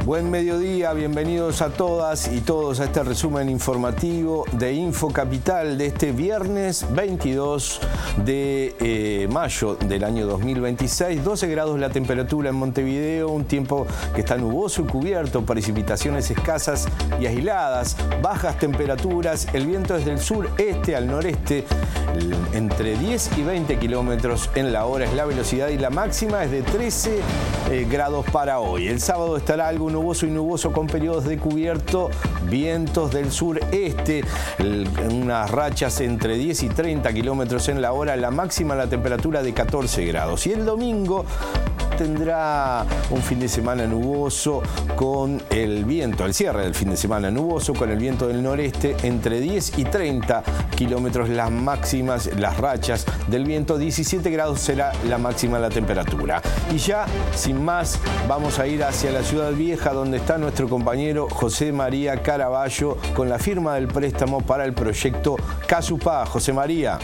Buen mediodía, bienvenidos a todas y todos a este resumen informativo de Infocapital de este viernes 22 de mayo del año 2026. 12 grados la temperatura en Montevideo, un tiempo que está nuboso y cubierto, precipitaciones escasas y aisladas, bajas temperaturas, el viento es del sureste al noreste, entre 10 y 20 kilómetros en la hora es la velocidad y la máxima es de 13 grados para hoy. El sábado estará algo nuboso y nuboso con periodos de cubierto, vientos del sureste, unas rachas entre 10 y 30 kilómetros en la hora, la máxima la temperatura de 14 grados. Y el domingo tendrá un fin de semana nuboso con el viento, el cierre del fin de semana nuboso con el viento del noreste entre 10 y 30 kilómetros las máximas, las rachas del viento, 17 grados será la máxima la temperatura. Y ya, sin más, vamos a ir hacia la Ciudad Vieja donde está nuestro compañero José María Caraballo con la firma del préstamo para el proyecto Casupá. José María.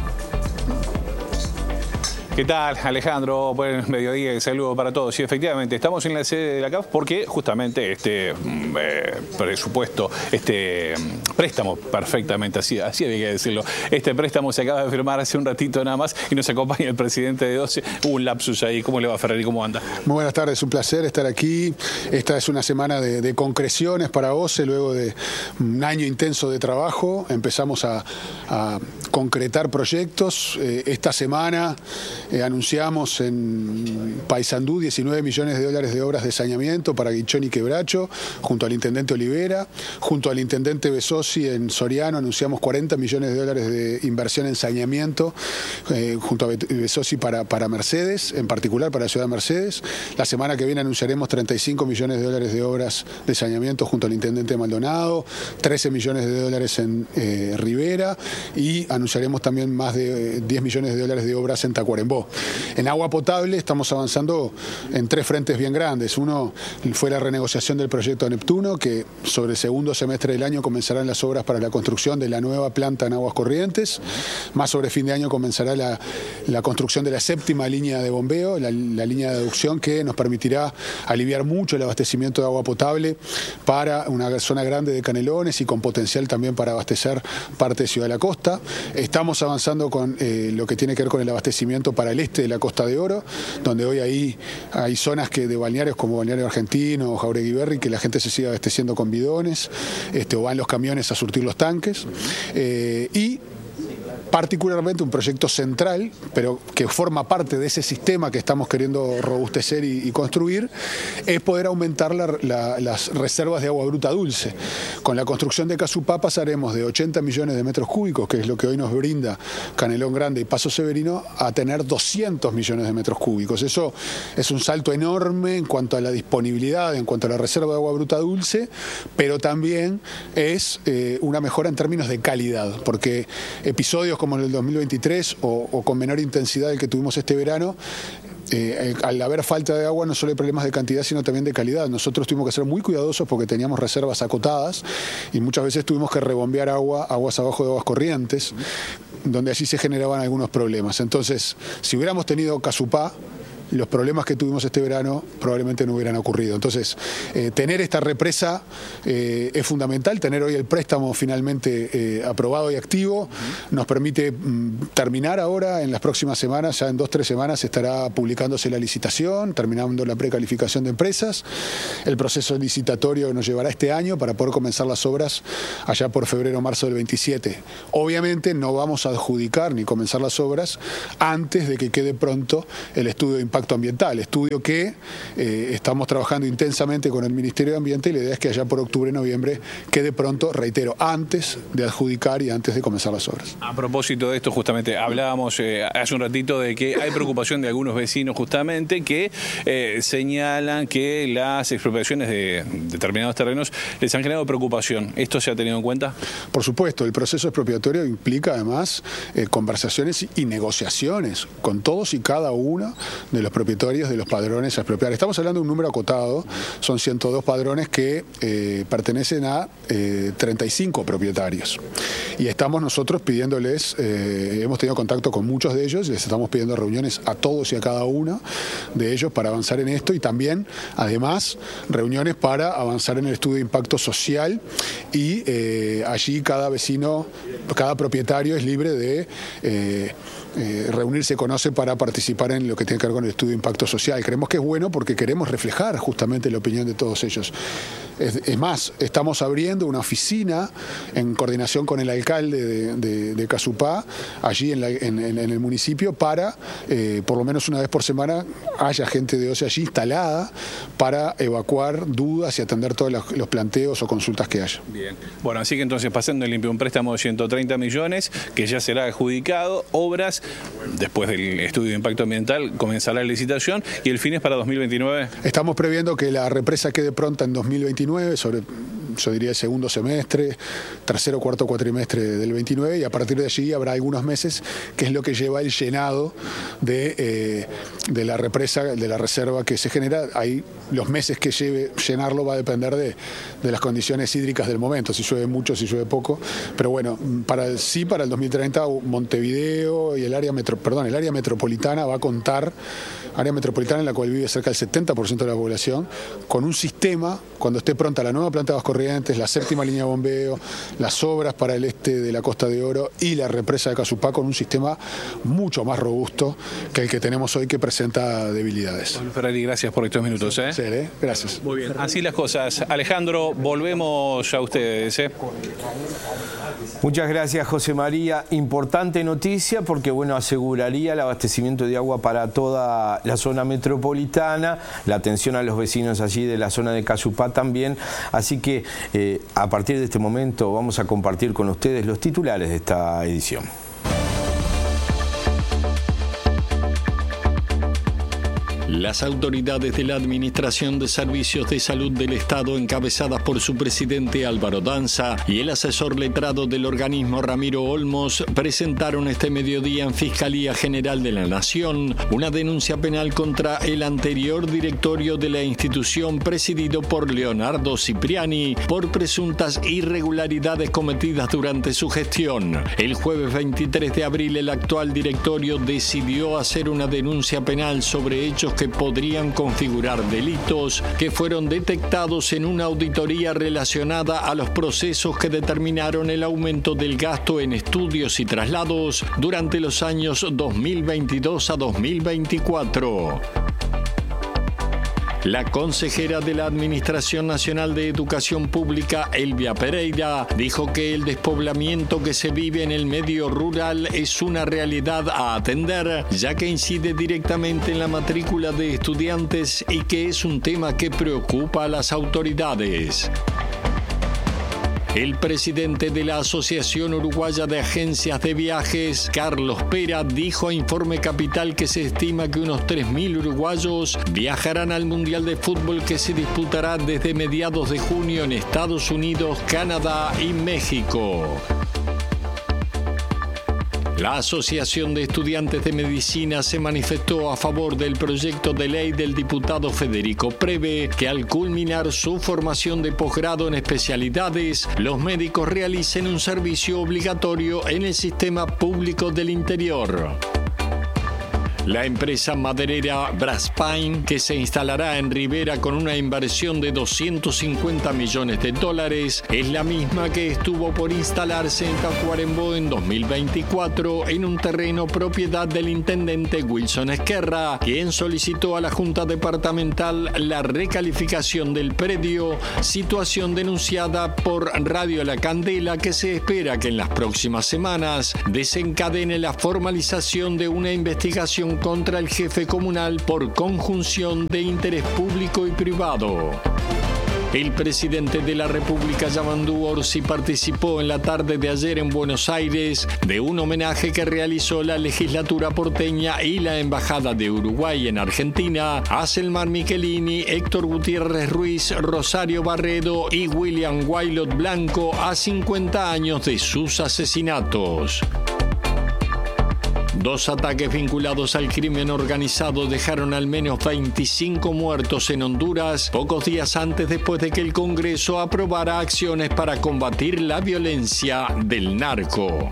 ¿Qué tal, Alejandro? Buen mediodía y saludo para todos. Sí, efectivamente, estamos en la sede de la CAF porque justamente este presupuesto, este préstamo, perfectamente, así había que decirlo, este préstamo se acaba de firmar hace un ratito nada más y nos acompaña el presidente de OCE. Hubo un lapsus ahí. ¿Cómo le va, Ferrari? ¿Cómo anda? Muy buenas tardes, un placer estar aquí. Esta es una semana de concreciones para OCE, luego de un año intenso de trabajo. Empezamos a concretar proyectos. Esta semana anunciamos en Paysandú 19 millones de dólares de obras de saneamiento para Guichón y Quebracho, junto al intendente Olivera, junto al intendente Besosi en Soriano anunciamos 40 millones de dólares de inversión en saneamiento, junto a Besosi para Mercedes, en particular para la ciudad de Mercedes. La semana que viene anunciaremos 35 millones de dólares de obras de saneamiento junto al intendente Maldonado, 13 millones de dólares en Rivera y anunciaremos también más de 10 millones de dólares de obras en Tacuarembó. En agua potable estamos avanzando en tres frentes bien grandes. Uno fue la renegociación del proyecto Neptuno, que sobre el segundo semestre del año comenzarán las obras para la construcción de la nueva planta en aguas corrientes. Más sobre fin de año comenzará la construcción de la séptima línea de bombeo, la línea de aducción que nos permitirá aliviar mucho el abastecimiento de agua potable para una zona grande de Canelones y con potencial también para abastecer parte de Ciudad de la Costa. Estamos avanzando con lo que tiene que ver con el abastecimiento para el este de la Costa de Oro, donde hoy ahí hay zonas de balnearios como Balneario Argentino o Jauregui Berry, que la gente se sigue abasteciendo con bidones, o van los camiones a surtir los tanques, y particularmente un proyecto central, pero que forma parte de ese sistema que estamos queriendo robustecer y construir, es poder aumentar las reservas de agua bruta dulce. Con la construcción de Casupá pasaremos de 80 millones de metros cúbicos, que es lo que hoy nos brinda Canelón Grande y Paso Severino, a tener 200 millones de metros cúbicos. Eso es un salto enorme en cuanto a la disponibilidad, en cuanto a la reserva de agua bruta dulce, pero también es una mejora en términos de calidad, porque episodios como en el 2023 o con menor intensidad del que tuvimos este verano, al haber falta de agua no solo hay problemas de cantidad sino también de calidad. Nosotros tuvimos que ser muy cuidadosos porque teníamos reservas acotadas y muchas veces tuvimos que rebombear aguas abajo de aguas corrientes, donde así se generaban algunos problemas. Entonces, si hubiéramos tenido Casupá, los problemas que tuvimos este verano probablemente no hubieran ocurrido. Entonces, tener esta represa es fundamental. Tener hoy el préstamo finalmente aprobado y activo nos permite terminar ahora en las próximas semanas, ya en 2 o 3 semanas estará publicándose la licitación, terminando la precalificación de empresas. El proceso licitatorio nos llevará este año para poder comenzar las obras allá por febrero o marzo del 27. Obviamente no vamos a adjudicar ni comenzar las obras antes de que quede pronto el estudio de impacto ambiental, estudio que estamos trabajando intensamente con el Ministerio de Ambiente y la idea es que allá por octubre, noviembre quede pronto, reitero, antes de adjudicar y antes de comenzar las obras. A propósito de esto, justamente hablábamos hace un ratito de que hay preocupación de algunos vecinos justamente que señalan que las expropiaciones de determinados terrenos les han generado preocupación. ¿Esto se ha tenido en cuenta? Por supuesto, el proceso expropiatorio implica además conversaciones y negociaciones con todos y cada uno de los propietarios de los padrones a expropiar. Estamos hablando de un número acotado, son 102 padrones que pertenecen a 35 propietarios. Y estamos nosotros pidiéndoles, hemos tenido contacto con muchos de ellos, les estamos pidiendo reuniones a todos y a cada uno de ellos para avanzar en esto, y también, además, reuniones para avanzar en el estudio de impacto social, y allí cada vecino, cada propietario es libre de reunirse con OCE para participar en lo que tiene que ver con el estudio de impacto social. Creemos que es bueno porque queremos reflejar justamente la opinión de todos ellos. Es más, estamos abriendo una oficina en coordinación con el alcalde de Casupá, allí en el municipio, para, por lo menos una vez por semana, haya gente de OCE allí instalada para evacuar dudas y atender todos los planteos o consultas que haya. Bien. Bueno, así que entonces, pasando limpio, un préstamo de 130 millones que ya será adjudicado, obras, después del estudio de impacto ambiental, comenzará la licitación, y el fin es para 2029. Estamos previendo que la represa quede pronta en 2029, yo diría el segundo semestre, tercero o cuarto cuatrimestre del 29, y a partir de allí habrá algunos meses, que es lo que lleva el llenado de la represa, de la reserva que se genera. Ahí los meses que lleve llenarlo va a depender de las condiciones hídricas del momento, si llueve mucho, si llueve poco, pero bueno, para el 2030 Montevideo y el área metropolitana va a contar, área metropolitana en la cual vive cerca del 70% de la población, con un sistema, cuando esté pronta la nueva planta de Aguas Corrientes, la séptima línea de bombeo, las obras para el este de la Costa de Oro y la represa de Casupá, con un sistema mucho más robusto que el que tenemos hoy, que presenta debilidades. Bueno, Ferrari, gracias por estos minutos. Sí, gracias. Muy bien, así las cosas. Alejandro, volvemos a ustedes. Muchas gracias, José María. Importante noticia porque, bueno, aseguraría el abastecimiento de agua para toda la zona metropolitana, la atención a los vecinos allí de la zona de Casupá también. Así que a partir de este momento vamos a compartir con ustedes los titulares de esta edición. Las autoridades de la Administración de Servicios de Salud del Estado, encabezadas por su presidente Álvaro Danza y el asesor letrado del organismo Ramiro Olmos, presentaron este mediodía en Fiscalía General de la Nación una denuncia penal contra el anterior directorio de la institución, presidido por Leonardo Cipriani, por presuntas irregularidades cometidas durante su gestión. El jueves 23 de abril, el actual directorio decidió hacer una denuncia penal sobre hechos que podrían configurar delitos que fueron detectados en una auditoría relacionada a los procesos que determinaron el aumento del gasto en estudios y traslados durante los años 2022 a 2024. La consejera de la Administración Nacional de Educación Pública, Elvia Pereira, dijo que el despoblamiento que se vive en el medio rural es una realidad a atender, ya que incide directamente en la matrícula de estudiantes y que es un tema que preocupa a las autoridades. El presidente de la Asociación Uruguaya de Agencias de Viajes, Carlos Pera, dijo a Informe Capital que se estima que unos 3.000 uruguayos viajarán al Mundial de Fútbol que se disputará desde mediados de junio en Estados Unidos, Canadá y México. La Asociación de Estudiantes de Medicina se manifestó a favor del proyecto de ley del diputado Federico Preve, que al culminar su formación de posgrado en especialidades, los médicos realicen un servicio obligatorio en el sistema público del interior. La empresa maderera Braspain, que se instalará en Rivera con una inversión de $250 millones, es la misma que estuvo por instalarse en Tacuarembó en 2024 en un terreno propiedad del intendente Wilson Esquerra, quien solicitó a la Junta Departamental la recalificación del predio, situación denunciada por Radio La Candela, que se espera que en las próximas semanas desencadene la formalización de una investigación contra el jefe comunal por conjunción de interés público y privado. El presidente de la República, Yamandú Orsi, participó en la tarde de ayer en Buenos Aires de un homenaje que realizó la legislatura porteña y la Embajada de Uruguay en Argentina a Selmar Michelini, Héctor Gutiérrez Ruiz, Rosario Barredo y William Wailot Blanco a 50 años de sus asesinatos. 2 ataques vinculados al crimen organizado dejaron al menos 25 muertos en Honduras, pocos días antes después de que el Congreso aprobara acciones para combatir la violencia del narco.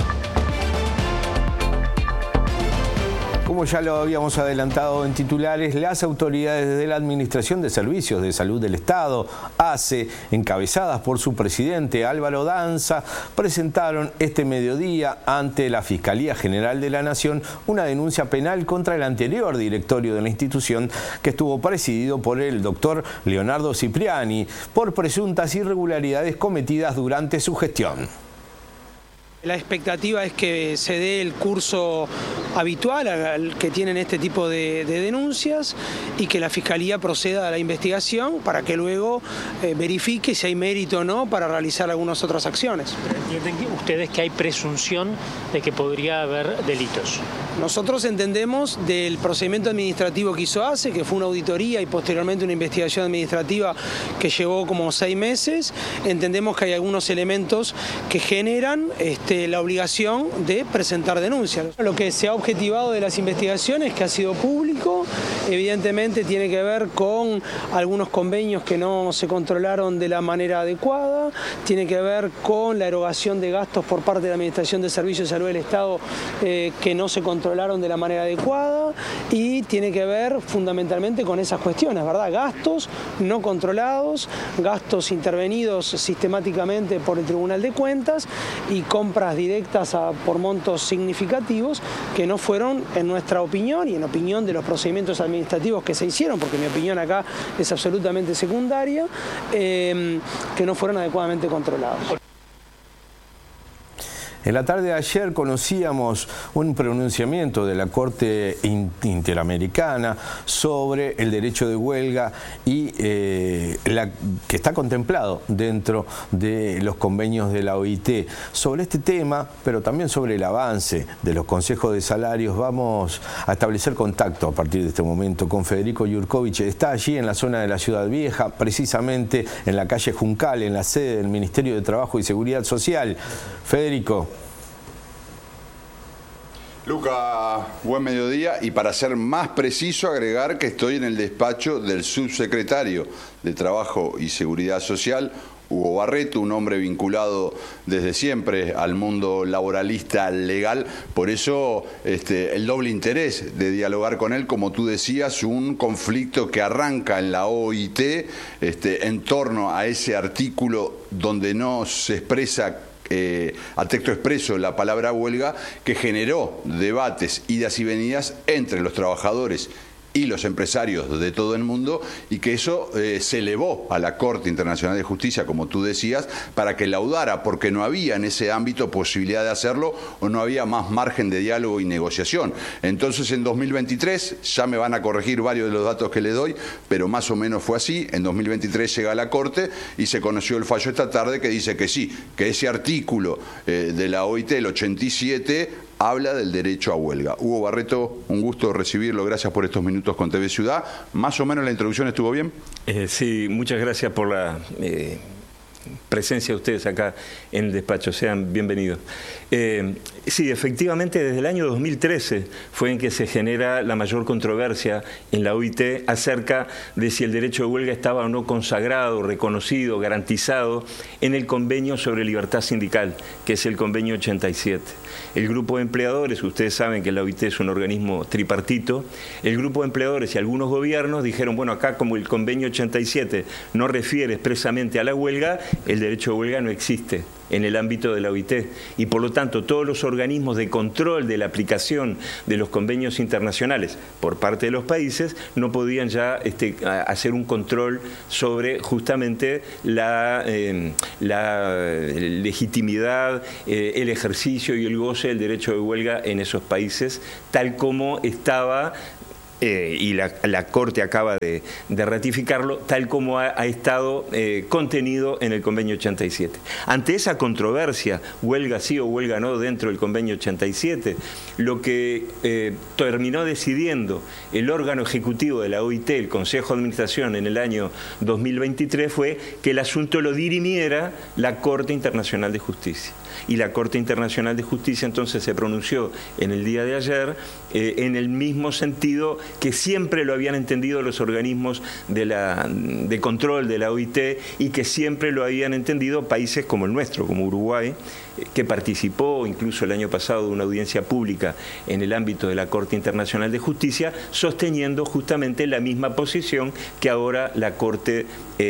Como ya lo habíamos adelantado en titulares, las autoridades de la Administración de Servicios de Salud del Estado, ACE, encabezadas por su presidente Álvaro Danza, presentaron este mediodía ante la Fiscalía General de la Nación una denuncia penal contra el anterior directorio de la institución, que estuvo presidido por el doctor Leonardo Cipriani, por presuntas irregularidades cometidas durante su gestión. La expectativa es que se dé el curso habitual al que tienen este tipo de denuncias y que la Fiscalía proceda a la investigación para que luego verifique si hay mérito o no para realizar algunas otras acciones. ¿Entienden ustedes que hay presunción de que podría haber delitos? Nosotros entendemos del procedimiento administrativo que hizo ACE, que fue una auditoría y posteriormente una investigación administrativa que llevó como 6 meses, entendemos que hay algunos elementos que generan la obligación de presentar denuncias. Lo que se ha objetivado de las investigaciones, que ha sido público, evidentemente tiene que ver con algunos convenios que no se controlaron de la manera adecuada, tiene que ver con la erogación de gastos por parte de la Administración de Servicios de Salud del Estado que no se controlaron de la manera adecuada, y tiene que ver fundamentalmente con esas cuestiones, ¿verdad? Gastos no controlados, gastos intervenidos sistemáticamente por el Tribunal de Cuentas y compras directas por montos significativos que no fueron, en nuestra opinión y en opinión de los procedimientos administrativos que se hicieron, porque mi opinión acá es absolutamente secundaria, que no fueron adecuadamente controlados. En la tarde de ayer conocíamos un pronunciamiento de la Corte Interamericana sobre el derecho de huelga y que está contemplado dentro de los convenios de la OIT. Sobre este tema, pero también sobre el avance de los consejos de salarios, vamos a establecer contacto a partir de este momento con Federico Jurkovic. Está allí en la zona de la Ciudad Vieja, precisamente en la calle Juncal, en la sede del Ministerio de Trabajo y Seguridad Social. Federico. Luca, buen mediodía, y para ser más preciso agregar que estoy en el despacho del subsecretario de Trabajo y Seguridad Social, Hugo Barreto, un hombre vinculado desde siempre al mundo laboralista legal, por eso el doble interés de dialogar con él, como tú decías, un conflicto que arranca en la OIT en torno a ese artículo donde no se expresa a texto expreso la palabra huelga, que generó debates, idas y venidas entre los trabajadores y los empresarios de todo el mundo, y que eso se elevó a la Corte Internacional de Justicia, como tú decías, para que laudara, porque no había en ese ámbito posibilidad de hacerlo o no había más margen de diálogo y negociación. Entonces en 2023, ya me van a corregir varios de los datos que le doy, pero más o menos fue así, en 2023 llega a la Corte y se conoció el fallo esta tarde que dice que sí, que ese artículo de la OIT, el 87, habla del derecho a huelga. Hugo Barreto, un gusto recibirlo, gracias por estos minutos con TV Ciudad. ¿Más o menos la introducción estuvo bien? Sí, muchas gracias por la presencia de ustedes acá en el despacho, sean bienvenidos. Sí, efectivamente, desde el año 2013 fue en que se genera la mayor controversia en la OIT acerca de si el derecho de huelga estaba o no consagrado, reconocido, garantizado en el convenio sobre libertad sindical, que es el convenio 87. El grupo de empleadores, ustedes saben que la OIT es un organismo tripartito, el grupo de empleadores y algunos gobiernos dijeron, bueno, acá como el convenio 87 no refiere expresamente a la huelga, el derecho de huelga no existe en el ámbito de la OIT, y por lo tanto todos los organismos de control de la aplicación de los convenios internacionales por parte de los países no podían ya hacer un control sobre justamente la legitimidad, el ejercicio y el goce del derecho de huelga en esos países, tal como estaba y la Corte acaba de ratificarlo, tal como ha estado contenido en el convenio 87. Ante esa controversia, huelga sí o huelga no dentro del convenio 87, lo que terminó decidiendo el órgano ejecutivo de la OIT, el Consejo de Administración, en el año 2023 fue que el asunto lo dirimiera la Corte Internacional de Justicia. y la Corte Internacional de Justicia entonces se pronunció en el día de ayer en el mismo sentido que siempre lo habían entendido los organismos de control de la OIT y que siempre lo habían entendido países como el nuestro, como Uruguay, que participó incluso el año pasado de una audiencia pública en el ámbito de la Corte Internacional de Justicia, sosteniendo justamente la misma posición que ahora la Corte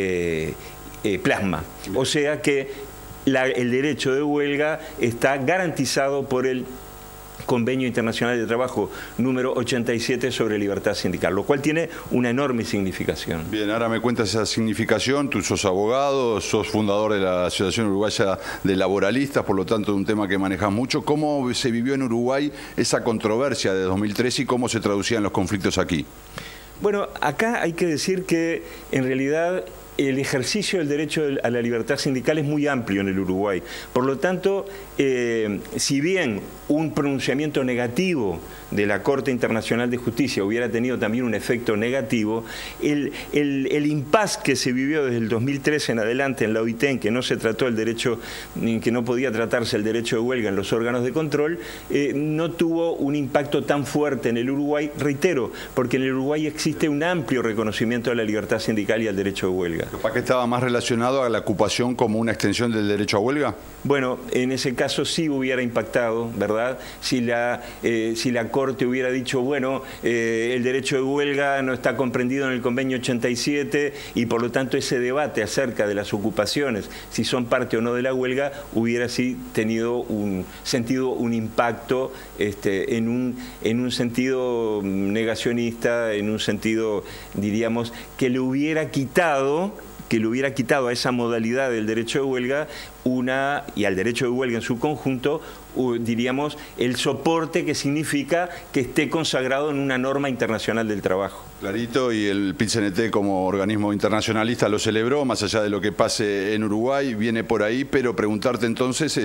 plasma. O sea que el derecho de huelga está garantizado por el Convenio Internacional de Trabajo número 87 sobre libertad sindical, lo cual tiene una enorme significación. Bien, ahora me cuentas esa significación. Tú sos abogado, sos fundador de la Asociación Uruguaya de Laboralistas, por lo tanto un tema que manejas mucho. ¿Cómo se vivió en Uruguay esa controversia de 2013 y cómo se traducían los conflictos aquí? Bueno, acá hay que decir que en realidad el ejercicio del derecho a la libertad sindical es muy amplio en el Uruguay. Por lo tanto, si bien un pronunciamiento negativo de la Corte Internacional de Justicia hubiera tenido también un efecto negativo, el impasse que se vivió desde el 2013 en adelante en la OIT, en que no se trató el derecho, en que no podía tratarse el derecho de huelga en los órganos de control, no tuvo un impacto tan fuerte en el Uruguay, reitero, porque en el Uruguay existe un amplio reconocimiento de la libertad sindical y al derecho de huelga. ¿Capaz que estaba más relacionado a la ocupación como una extensión del derecho a huelga? Bueno, en ese caso sí hubiera impactado, ¿verdad? Si la Corte hubiera dicho, bueno, el derecho de huelga no está comprendido en el Convenio 87 y por lo tanto ese debate acerca de las ocupaciones, si son parte o no de la huelga, hubiera sí tenido un impacto en un sentido negacionista, en un sentido, diríamos, que le hubiera quitado a esa modalidad del derecho de huelga y al derecho de huelga en su conjunto, diríamos, el soporte que significa que esté consagrado en una norma internacional del trabajo. Clarito, y el PIT-CNT como organismo internacionalista lo celebró, más allá de lo que pase en Uruguay, viene por ahí, pero preguntarte entonces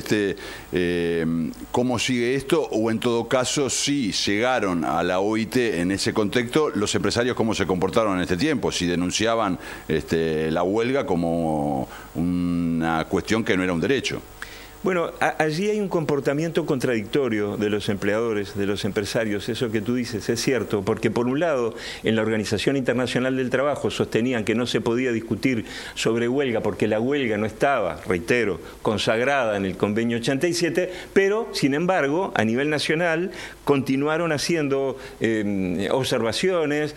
cómo sigue esto, o en todo caso, si llegaron a la OIT en ese contexto, los empresarios cómo se comportaron en este tiempo, si denunciaban la huelga como una cuestión que no era un derecho. Bueno, allí hay un comportamiento contradictorio de los empleadores, de los empresarios, eso que tú dices es cierto, porque por un lado en la Organización Internacional del Trabajo sostenían que no se podía discutir sobre huelga porque la huelga no estaba, reitero, consagrada en el Convenio 87, pero sin embargo a nivel nacional continuaron haciendo observaciones,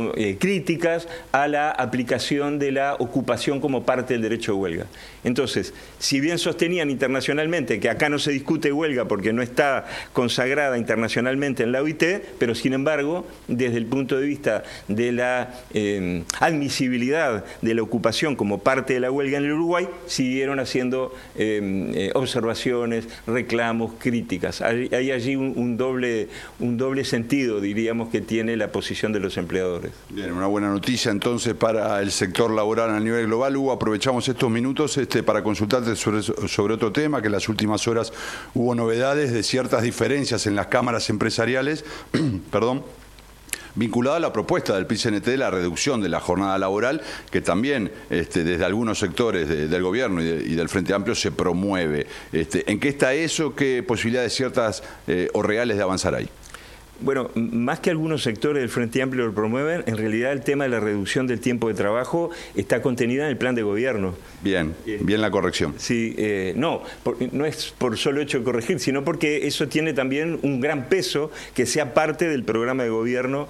críticas a la aplicación de la ocupación como parte del derecho de huelga. Entonces, si bien sostenían internacionalmente que acá no se discute huelga porque no está consagrada internacionalmente en la OIT, pero sin embargo, desde el punto de vista de la admisibilidad de la ocupación como parte de la huelga en el Uruguay, siguieron haciendo observaciones, reclamos, críticas. Hay allí un doble sentido, diríamos, que tiene la posición de los empleadores. Bien, una buena noticia entonces para el sector laboral a nivel global. Hugo, aprovechamos estos minutos para consultarte sobre otro tema, que en las últimas horas hubo novedades de ciertas diferencias en las cámaras empresariales, perdón, vinculada a la propuesta del PIT-CNT de la reducción de la jornada laboral, que también desde algunos sectores del gobierno y del Frente Amplio se promueve. ¿En qué está eso? ¿Qué posibilidades ciertas o reales de avanzar ahí? Bueno, más que algunos sectores del Frente Amplio lo promueven, en realidad el tema de la reducción del tiempo de trabajo está contenida en el plan de gobierno. Bien, bien la corrección. Sí, no es por solo hecho de corregir, sino porque eso tiene también un gran peso que sea parte del programa de gobierno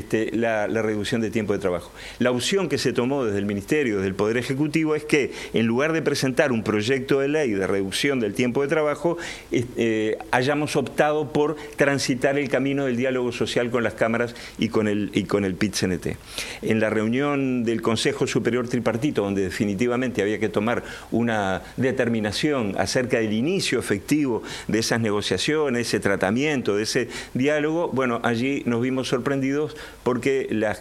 la reducción del tiempo de trabajo. La opción que se tomó desde el Ministerio, desde el Poder Ejecutivo, es que en lugar de presentar un proyecto de ley de reducción del tiempo de trabajo, hayamos optado por transitar el camino del diálogo social con las cámaras y con el PIT-CNT. En la reunión del Consejo Superior Tripartito, donde definitivamente había que tomar una determinación acerca del inicio efectivo de esas negociaciones, ese tratamiento, de ese diálogo, bueno, allí nos vimos sorprendidos porque las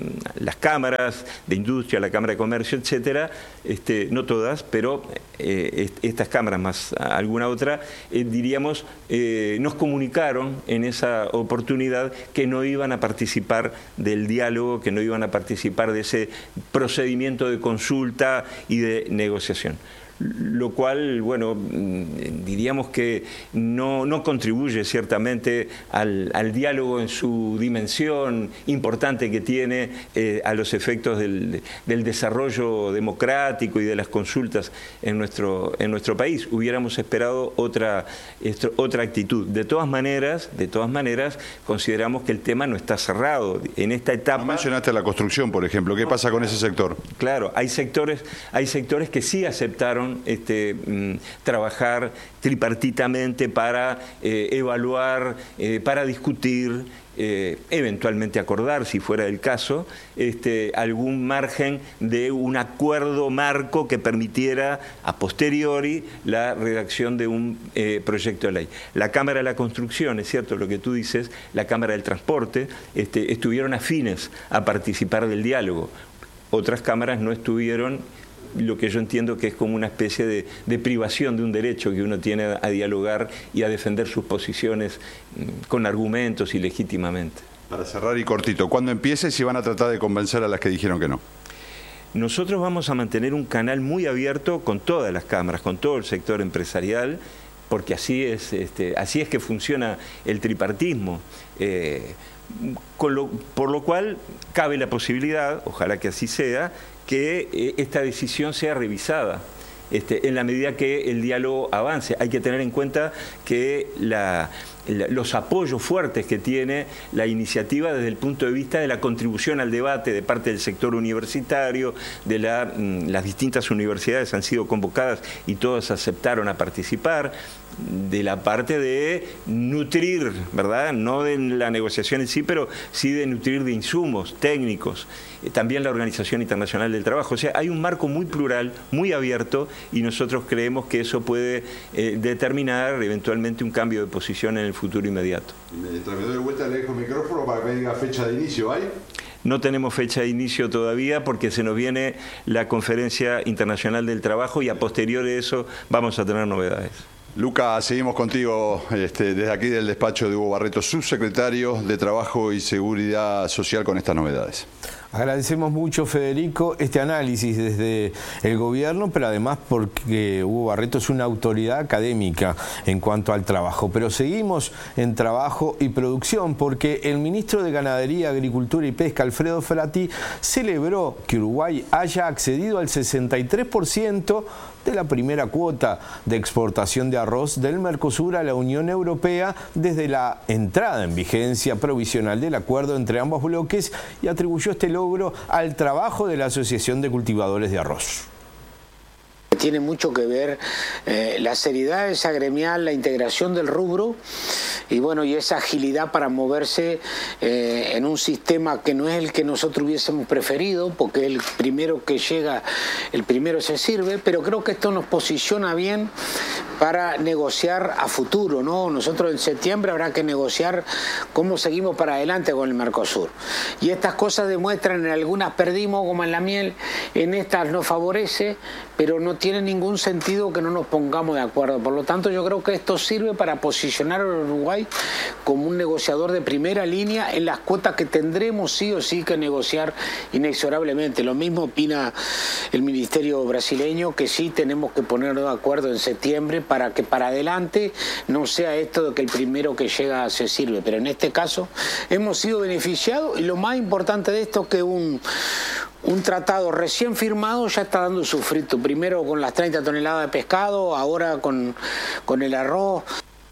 cámaras de industria, la Cámara de Comercio, etcétera, no todas, pero estas cámaras más alguna otra, diríamos, nos comunicaron en esa oportunidad que no iban a participar del diálogo, que no iban a participar de ese procedimiento de consulta y de negociación. lo cual, bueno, diríamos que no contribuye ciertamente al diálogo en su dimensión importante que tiene a los efectos del desarrollo democrático y de las consultas en nuestro país. Hubiéramos esperado otra actitud. De todas maneras, consideramos que el tema no está cerrado. En esta etapa... No mencionaste la construcción, por ejemplo. ¿Qué pasa con ese sector? Claro, hay sectores que sí aceptaron trabajar tripartitamente para evaluar, para discutir, eventualmente acordar, si fuera el caso, algún margen de un acuerdo marco que permitiera a posteriori la redacción de un proyecto de ley. La Cámara de la Construcción, es cierto lo que tú dices, la Cámara del Transporte, estuvieron afines a participar del diálogo. Otras cámaras no estuvieron, lo que yo entiendo que es como una especie de privación de un derecho que uno tiene a dialogar y a defender sus posiciones con argumentos y legítimamente. Para cerrar y cortito, ¿cuándo empiece si van a tratar de convencer a las que dijeron que no? Nosotros vamos a mantener un canal muy abierto con todas las cámaras, con todo el sector empresarial, porque así es que funciona el tripartismo. Por lo cual cabe la posibilidad, ojalá que así sea, que esta decisión sea revisada en la medida que el diálogo avance. Hay que tener en cuenta que los apoyos fuertes que tiene la iniciativa desde el punto de vista de la contribución al debate de parte del sector universitario, de las distintas universidades han sido convocadas y todas aceptaron a participar, de la parte de nutrir, ¿verdad? No de la negociación en sí, pero sí de nutrir de insumos técnicos, también la Organización Internacional del Trabajo. O sea, hay un marco muy plural, muy abierto, y nosotros creemos que eso puede determinar eventualmente un cambio de posición en el futuro inmediato. Mientras me doy vuelta le dejo el micrófono para que me diga fecha de inicio, ¿hay? No tenemos fecha de inicio todavía porque se nos viene la Conferencia Internacional del Trabajo y a posteriori de eso vamos a tener novedades. Luca, seguimos contigo desde aquí del despacho de Hugo Barreto, subsecretario de Trabajo y Seguridad Social, con estas novedades. Agradecemos mucho, Federico, este análisis desde el gobierno, pero además porque Hugo Barreto es una autoridad académica en cuanto al trabajo. Pero seguimos en trabajo y producción porque el ministro de Ganadería, Agricultura y Pesca, Alfredo Frati, celebró que Uruguay haya accedido al 63% de la primera cuota de exportación de arroz del Mercosur a la Unión Europea desde la entrada en vigencia provisional del acuerdo entre ambos bloques y atribuyó este logro al trabajo de la Asociación de Cultivadores de Arroz. Tiene mucho que ver la seriedad esa gremial, la integración del rubro y bueno, y esa agilidad para moverse en un sistema que no es el que nosotros hubiésemos preferido, porque el primero que llega, el primero se sirve, pero creo que esto nos posiciona bien para negociar a futuro, ¿no? Nosotros en septiembre habrá que negociar cómo seguimos para adelante con el Mercosur. Y estas cosas demuestran, en algunas perdimos como en la miel, en estas nos favorece, pero no tiene ningún sentido que no nos pongamos de acuerdo. Por lo tanto, yo creo que esto sirve para posicionar a Uruguay como un negociador de primera línea en las cuotas que tendremos sí o sí que negociar inexorablemente. Lo mismo opina el Ministerio brasileño, que sí tenemos que ponernos de acuerdo en septiembre para que para adelante no sea esto de que el primero que llega se sirve. Pero en este caso hemos sido beneficiados y lo más importante de esto es que un tratado recién firmado ya está dando su fruto. Primero con las 30 toneladas de pescado, ahora con el arroz.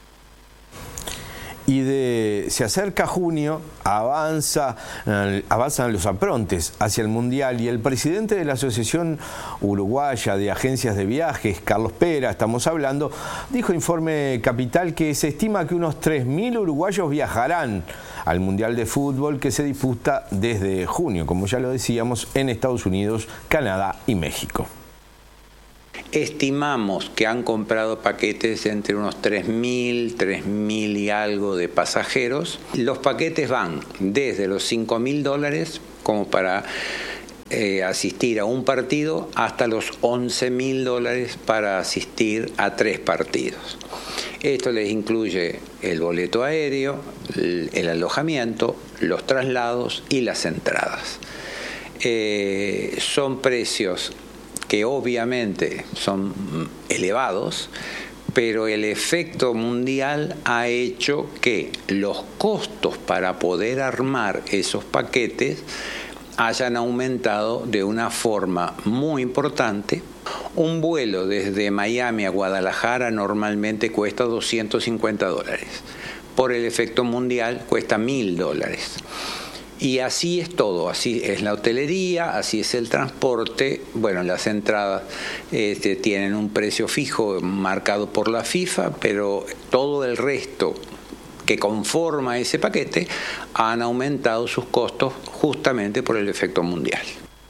Y se acerca junio, avanzan los aprontes hacia el Mundial y el presidente de la Asociación Uruguaya de Agencias de Viajes, Carlos Pera, estamos hablando, dijo Informe Capital que se estima que unos 3.000 uruguayos viajarán al Mundial de Fútbol que se disputa desde junio, como ya lo decíamos, en Estados Unidos, Canadá y México. Estimamos que han comprado paquetes entre unos 3.000 y algo de pasajeros. Los paquetes van desde los $5.000 como para asistir a un partido hasta los $11.000 para asistir a 3 partidos. Esto les incluye el boleto aéreo, el alojamiento, los traslados y las entradas. Son precios que obviamente son elevados, pero el efecto mundial ha hecho que los costos para poder armar esos paquetes hayan aumentado de una forma muy importante. Un vuelo desde Miami a Guadalajara normalmente cuesta $250. Por el efecto mundial cuesta $1.000. Y así es todo, así es la hotelería, así es el transporte. Bueno, las entradas tienen un precio fijo marcado por la FIFA, pero todo el resto que conforma ese paquete han aumentado sus costos justamente por el efecto mundial.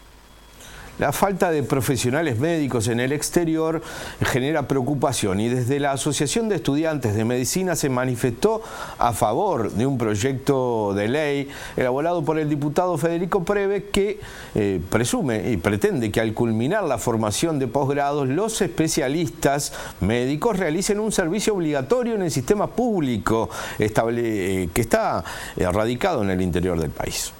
La falta de profesionales médicos en el exterior genera preocupación y desde la Asociación de Estudiantes de Medicina se manifestó a favor de un proyecto de ley elaborado por el diputado Federico Preve que presume y pretende que al culminar la formación de posgrados los especialistas médicos realicen un servicio obligatorio en el sistema público que está radicado en el interior del país.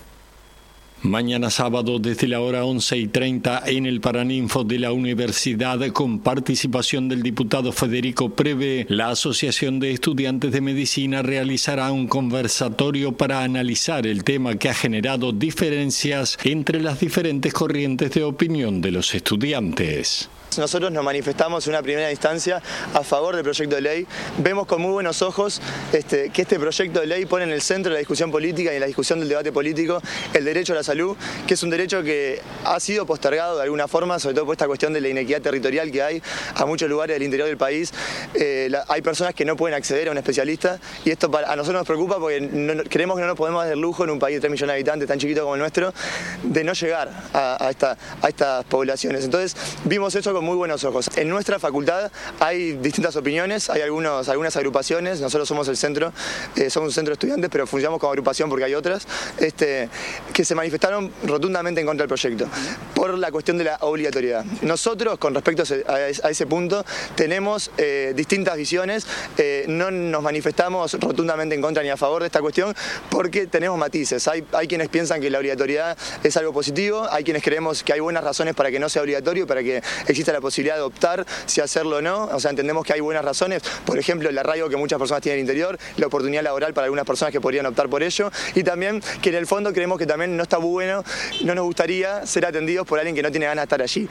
Mañana sábado desde la hora 11:30 en el Paraninfo de la Universidad, con participación del diputado Federico Preve, la Asociación de Estudiantes de Medicina realizará un conversatorio para analizar el tema que ha generado diferencias entre las diferentes corrientes de opinión de los estudiantes. Nosotros nos manifestamos en una primera instancia a favor del proyecto de ley. Vemos con muy buenos ojos que este proyecto de ley pone en el centro de la discusión política y en la discusión del debate político el derecho a la salud, que es un derecho que ha sido postergado de alguna forma, sobre todo por esta cuestión de la inequidad territorial que hay a muchos lugares del interior del país. Hay personas que no pueden acceder a un especialista y esto a nosotros nos preocupa porque creemos que no nos podemos dar el lujo en un país de 3 millones de habitantes tan chiquito como el nuestro de no llegar a estas poblaciones. Entonces vimos eso con muy buenos ojos. En nuestra facultad hay distintas opiniones, hay algunas agrupaciones, nosotros somos el centro, somos un centro de estudiantes, pero funcionamos como agrupación porque hay otras, que se manifestaron rotundamente en contra del proyecto, por la cuestión de la obligatoriedad. Nosotros, con respecto a ese punto, tenemos distintas visiones, no nos manifestamos rotundamente en contra ni a favor de esta cuestión, porque tenemos matices. Hay quienes piensan que la obligatoriedad es algo positivo, hay quienes creemos que hay buenas razones para que no sea obligatorio, para que exista la posibilidad de optar si hacerlo o no. O sea, entendemos que hay buenas razones, por ejemplo, el arraigo que muchas personas tienen en el interior, la oportunidad laboral para algunas personas que podrían optar por ello, y también que en el fondo creemos que también no está bueno, no nos gustaría ser atendidos por alguien que no tiene ganas de estar allí.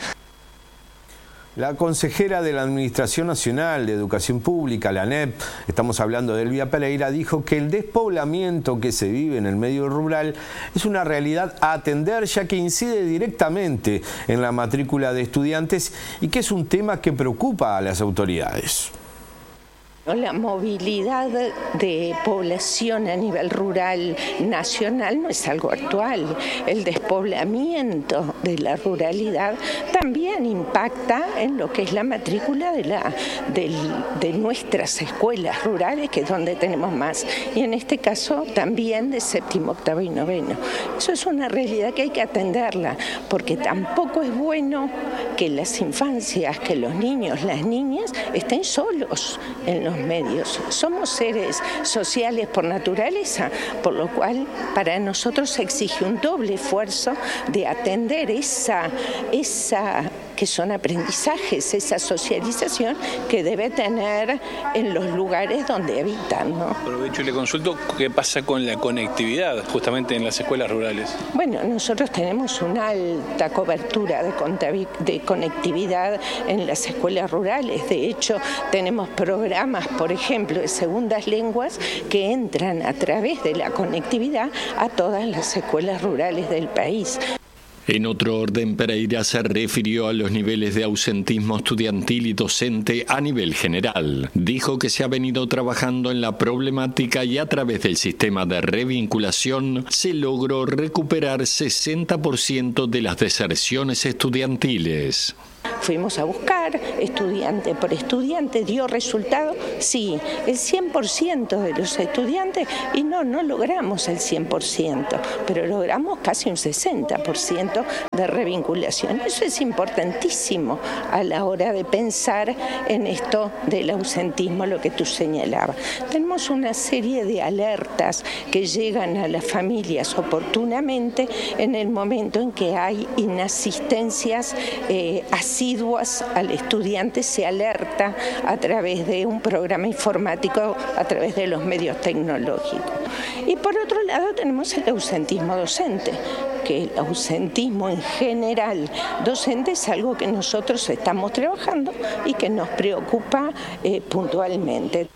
La consejera de la Administración Nacional de Educación Pública, la ANEP, estamos hablando de Elvia Pereira, dijo que el despoblamiento que se vive en el medio rural es una realidad a atender, ya que incide directamente en la matrícula de estudiantes y que es un tema que preocupa a las autoridades. La movilidad de población a nivel rural nacional no es algo actual. El despoblamiento de la ruralidad también impacta en lo que es la matrícula de nuestras escuelas rurales, que es donde tenemos más, y en este caso también de séptimo, octavo y noveno. Eso es una realidad que hay que atenderla, porque tampoco es bueno que las infancias, que los niños, las niñas estén solos en los medios. Somos seres sociales por naturaleza, por lo cual para nosotros se exige un doble esfuerzo de atender esa que son aprendizajes, esa socialización que debe tener en los lugares donde habitan, ¿no? Aprovecho y le consulto qué pasa con la conectividad justamente en las escuelas rurales. Bueno, nosotros tenemos una alta cobertura de conectividad en las escuelas rurales. De hecho, tenemos programas, por ejemplo, de segundas lenguas que entran a través de la conectividad a todas las escuelas rurales del país. En otro orden, Pereira se refirió a los niveles de ausentismo estudiantil y docente a nivel general. Dijo que se ha venido trabajando en la problemática y a través del sistema de revinculación se logró recuperar 60% de las deserciones estudiantiles. fuimos a buscar estudiante por estudiante. ¿Dio resultado? Sí, el 100% de los estudiantes, y no logramos el 100%, pero logramos casi un 60% de revinculación. Eso es importantísimo a la hora de pensar en esto del ausentismo, lo que tú señalabas. Tenemos una serie de alertas que llegan a las familias oportunamente en el momento en que hay inasistencias asiduas al estudiante. Se alerta a través de un programa informático, a través de los medios tecnológicos. Y por otro lado tenemos el ausentismo docente, que el ausentismo en general docente es algo que nosotros estamos trabajando y que nos preocupa puntualmente.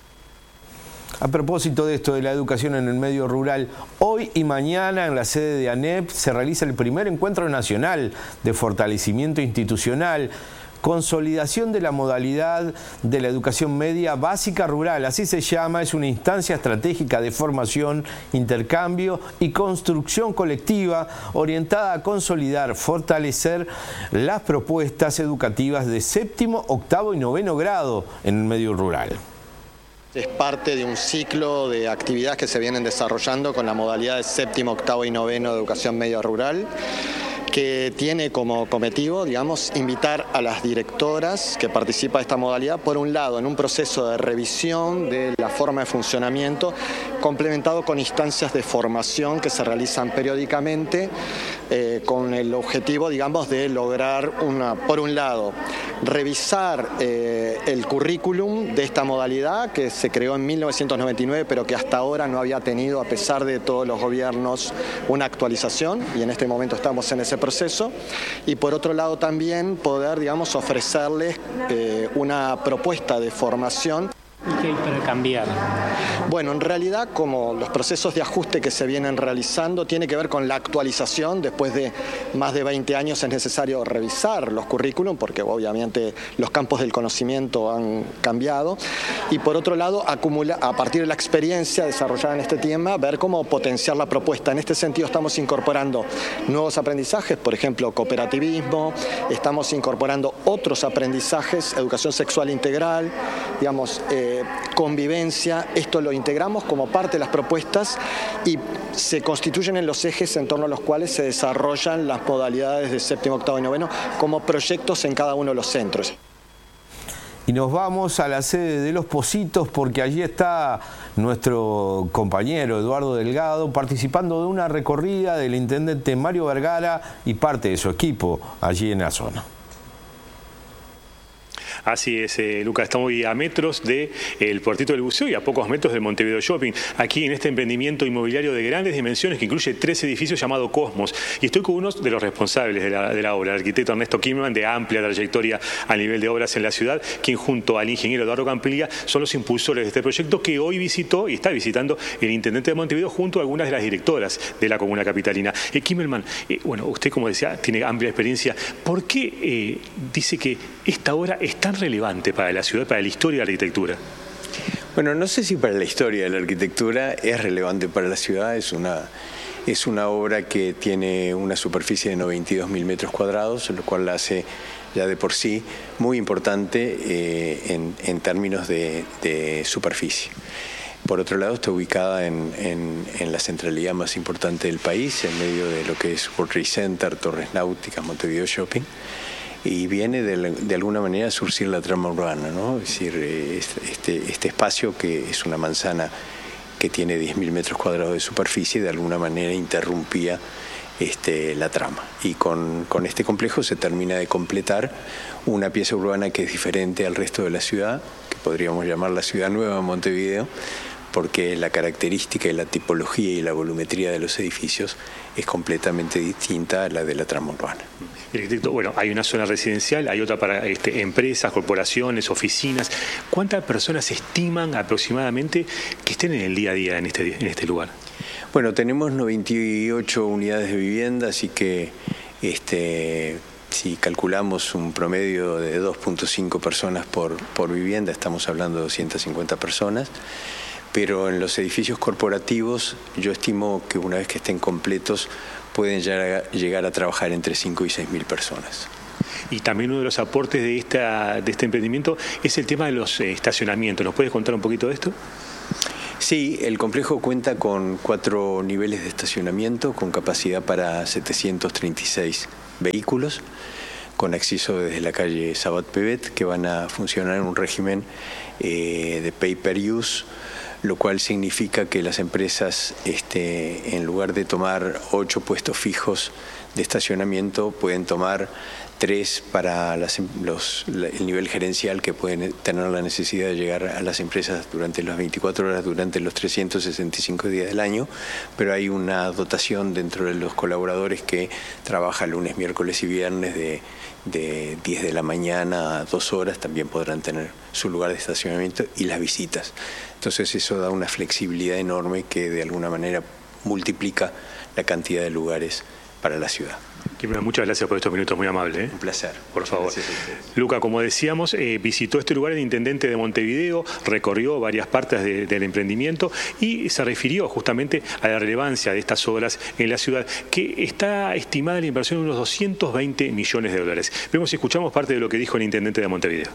A propósito de esto de la educación en el medio rural, hoy y mañana en la sede de ANEP se realiza el primer encuentro nacional de fortalecimiento institucional, consolidación de la modalidad de la educación media básica rural, así se llama. Es una instancia estratégica de formación, intercambio y construcción colectiva orientada a consolidar, fortalecer las propuestas educativas de 7º, 8º y 9º grado en el medio rural. Es parte de un ciclo de actividades que se vienen desarrollando con la modalidad de 7º, 8º y 9º de educación media rural, que tiene como cometivo, digamos, invitar a las directoras que participan de esta modalidad, por un lado, en un proceso de revisión de la forma de funcionamiento, complementado con instancias de formación que se realizan periódicamente, con el objetivo, digamos, de lograr, por un lado, revisar el currículum de esta modalidad que se creó en 1999, pero que hasta ahora no había tenido, a pesar de todos los gobiernos, una actualización, y en este momento estamos en ese proceso. Y por otro lado también poder, digamos, ofrecerles una propuesta de formación. ¿Y qué hay para cambiar? Bueno, en realidad, como los procesos de ajuste que se vienen realizando tiene que ver con la actualización. Después de más de 20 años es necesario revisar los currículum porque obviamente los campos del conocimiento han cambiado. Y por otro lado, a partir de la experiencia desarrollada en este tema, ver cómo potenciar la propuesta. En este sentido estamos incorporando nuevos aprendizajes, por ejemplo, cooperativismo, estamos incorporando otros aprendizajes, educación sexual integral, digamos, convivencia. Esto lo integramos como parte de las propuestas y se constituyen en los ejes en torno a los cuales se desarrollan las modalidades de 7º, 8º y 9º como proyectos en cada uno de los centros. Y nos vamos a la sede de Los Pocitos porque allí está nuestro compañero Eduardo Delgado participando de una recorrida del intendente Mario Vergara y parte de su equipo allí en la zona. Así es, Lucas, estamos a metros del Puertito del Buceo y a pocos metros del Montevideo Shopping, aquí en este emprendimiento inmobiliario de grandes dimensiones que incluye 3 edificios llamado Cosmos. Y estoy con uno de los responsables de la obra, el arquitecto Ernesto Kimmelman, de amplia trayectoria a nivel de obras en la ciudad, quien junto al ingeniero Eduardo Campiglia son los impulsores de este proyecto que hoy visitó y está visitando el intendente de Montevideo junto a algunas de las directoras de la comuna capitalina. Kimmelman, bueno, usted, como decía, tiene amplia experiencia. ¿Por qué dice que esta obra es tan relevante para la ciudad, para la historia de la arquitectura? Bueno, no sé si para la historia de la arquitectura es relevante para la ciudad. Es una obra que tiene una superficie de 92.000 metros cuadrados, lo cual la hace ya de por sí muy importante en términos de superficie. Por otro lado, está ubicada en la centralidad más importante del país, en medio de lo que es World Trade Center, Torres Náuticas, Montevideo Shopping, y viene de alguna manera a surcir la trama urbana, ¿no? Es decir, este espacio, que es una manzana que tiene 10.000 metros cuadrados de superficie, de alguna manera interrumpía la trama. Y con este complejo se termina de completar una pieza urbana que es diferente al resto de la ciudad, que podríamos llamar la ciudad nueva de Montevideo, porque la característica y la tipología y la volumetría de los edificios es completamente distinta a la de la trama urbana. Arquitecto, bueno, hay una zona residencial, hay otra para empresas, corporaciones, oficinas. ¿Cuántas personas estiman aproximadamente que estén en el día a día en este lugar? Bueno, tenemos 98 unidades de vivienda, así que si calculamos un promedio de 2.5 personas por vivienda, estamos hablando de 250 personas. Pero en los edificios corporativos yo estimo que una vez que estén completos pueden llegar a trabajar entre 5 y 6.000 personas. y también uno de los aportes de este emprendimiento es el tema de los estacionamientos. ¿Nos puedes contar un poquito de esto? Sí, el complejo cuenta con 4 niveles de estacionamiento con capacidad para 736 vehículos, con acceso desde la calle Sabat Pebet, que van a funcionar en un régimen de pay-per-use, lo cual significa que las empresas, en lugar de tomar 8 puestos fijos de estacionamiento, pueden tomar 3 para el nivel gerencial, que pueden tener la necesidad de llegar a las empresas durante las 24 horas, durante los 365 días del año, pero hay una dotación dentro de los colaboradores que trabaja lunes, miércoles y viernes de 10 de la mañana a 2 horas, también podrán tener su lugar de estacionamiento, y las visitas. Entonces eso da una flexibilidad enorme que de alguna manera multiplica la cantidad de lugares para la ciudad. Muchas gracias por estos minutos, muy amable. Un placer. Por favor. Luca, como decíamos, visitó este lugar el intendente de Montevideo, recorrió varias partes del emprendimiento y se refirió justamente a la relevancia de estas obras en la ciudad, que está estimada la inversión en unos 220 millones de dólares. Vemos y escuchamos parte de lo que dijo el intendente de Montevideo.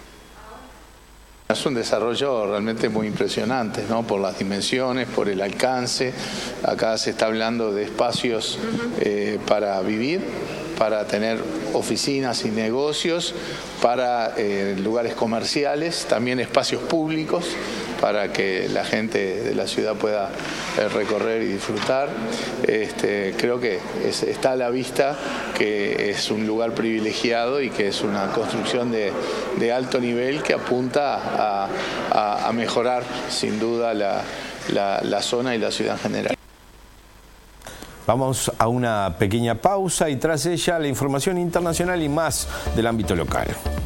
Es un desarrollo realmente muy impresionante, ¿no? Por las dimensiones, por el alcance. Acá se está hablando de espacios para vivir, para tener oficinas y negocios, para lugares comerciales, también espacios públicos para que la gente de la ciudad pueda recorrer y disfrutar. Creo que está a la vista que es un lugar privilegiado y que es una construcción de alto nivel que apunta a mejorar sin duda la zona y la ciudad en general. Vamos a una pequeña pausa y tras ella la información internacional y más del ámbito local.